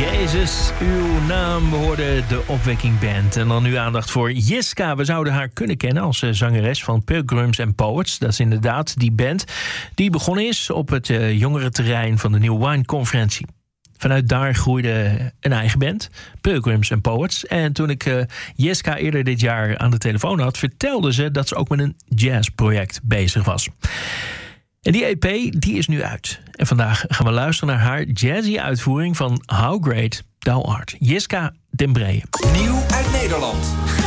Jezus, uw naam. We hoorden de Opwekking Band. En dan nu aandacht voor Jiska. We zouden haar kunnen kennen als zangeres van Pilgrims and Poets. Dat is inderdaad die band die begonnen is op het jongerenterrein van de New Wine Conferentie. Vanuit daar groeide een eigen band, Pilgrims and Poets. En toen ik Jiska eerder dit jaar aan de telefoon had, vertelde ze dat ze ook met een jazzproject bezig was. En die EP die is nu uit. En vandaag gaan we luisteren naar haar jazzy uitvoering van How Great Thou Art. Jiska den Breeën. Nieuw uit Nederland.